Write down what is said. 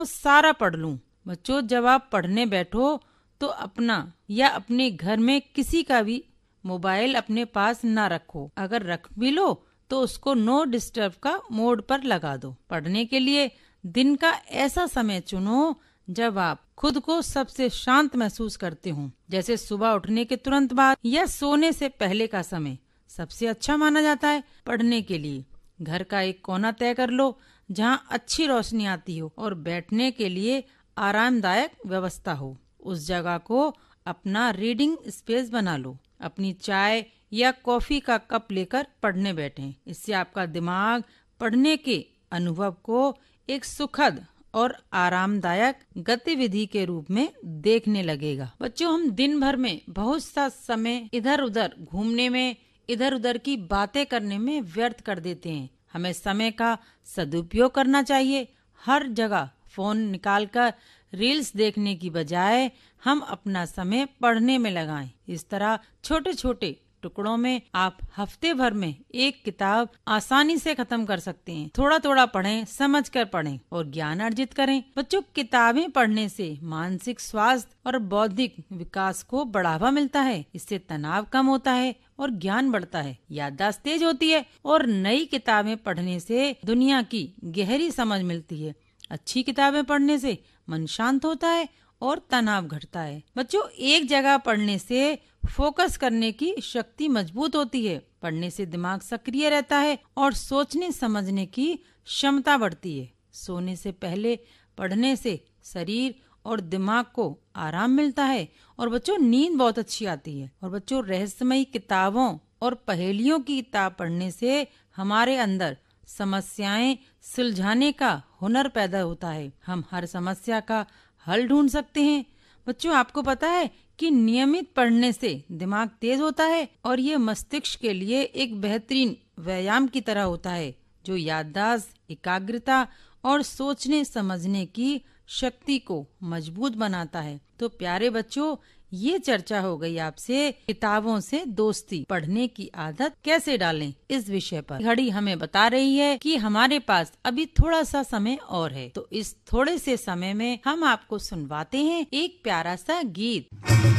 सारा पढ़ लूं। बच्चों, जब आप पढ़ने बैठो तो अपना या अपने घर में किसी का भी मोबाइल अपने पास ना रखो। अगर रख भी लो तो उसको नो डिस्टर्ब का मोड पर लगा दो। पढ़ने के लिए दिन का ऐसा समय चुनो जब आप खुद को सबसे शांत महसूस करते हो, जैसे सुबह उठने के तुरंत बाद या सोने से पहले का समय सबसे अच्छा माना जाता है पढ़ने के लिए। घर का एक कोना तय कर लो जहां अच्छी रोशनी आती हो और बैठने के लिए आरामदायक व्यवस्था हो। उस जगह को अपना रीडिंग स्पेस बना लो। अपनी चाय या कॉफी का कप लेकर पढ़ने बैठें। इससे आपका दिमाग पढ़ने के अनुभव को एक सुखद और आरामदायक गतिविधि के रूप में देखने लगेगा। बच्चों, हम दिन भर में बहुत सा समय इधर उधर घूमने में, इधर उधर की बातें करने में व्यर्थ कर देते हैं। हमें समय का सदुपयोग करना चाहिए। हर जगह फोन निकालकर रील्स देखने की बजाय हम अपना समय पढ़ने में लगाएं। इस तरह छोटे छोटे टुकड़ों में आप हफ्ते भर में एक किताब आसानी से खत्म कर सकते हैं। थोड़ा थोड़ा पढ़ें, समझ कर पढ़ें और ज्ञान अर्जित करें। बच्चों, किताबें पढ़ने से मानसिक स्वास्थ्य और बौद्धिक विकास को बढ़ावा मिलता है। इससे तनाव कम होता है और ज्ञान बढ़ता है, याददाश्त तेज होती है और नई किताबें पढ़ने से दुनिया की गहरी समझ मिलती है। अच्छी किताबें पढ़ने से मन शांत होता है और तनाव घटता है। बच्चों, एक जगह पढ़ने से फोकस करने की शक्ति मजबूत होती है। पढ़ने से दिमाग सक्रिय रहता है और सोचने समझने की क्षमता बढ़ती है। सोने से पहले पढ़ने से शरीर और दिमाग को आराम मिलता है और बच्चों नींद बहुत अच्छी आती है। और बच्चों, रहस्यमयी किताबों और पहेलियों की किताब पढ़ने से हमारे अंदर समस्याएं सुलझाने का हुनर पैदा होता है। हम हर समस्या का हल ढूंढ सकते हैं। बच्चों, आपको पता है कि नियमित पढ़ने से दिमाग तेज होता है और ये मस्तिष्क के लिए एक बेहतरीन व्यायाम की तरह होता है जो याददाश्त, एकाग्रता और सोचने समझने की शक्ति को मजबूत बनाता है। तो प्यारे बच्चों, ये चर्चा हो गई आपसे किताबों से दोस्ती, पढ़ने की आदत कैसे डालें इस विषय पर। घड़ी हमें बता रही है कि हमारे पास अभी थोड़ा सा समय और है, तो इस थोड़े से समय में हम आपको सुनवाते हैं एक प्यारा सा गीत।